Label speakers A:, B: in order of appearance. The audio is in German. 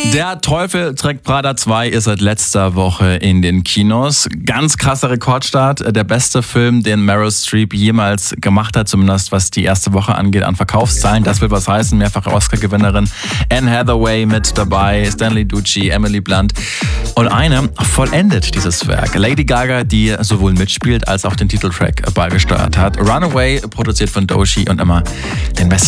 A: Der Teufel trägt Prada 2 ist seit letzter Woche in den Kinos. Ganz krasser Rekordstart. Der beste Film, den Meryl Streep jemals gemacht hat, zumindest was die erste Woche angeht an Verkaufszahlen. Das will was heißen. Mehrfache Oscar-Gewinnerin Anne Hathaway mit dabei, Stanley Tucci, Emily Blunt. Und eine vollendet dieses Werk. Lady Gaga, die sowohl mitspielt als auch den Titeltrack beigesteuert hat. Runaway, produziert von Doechii und immer den besten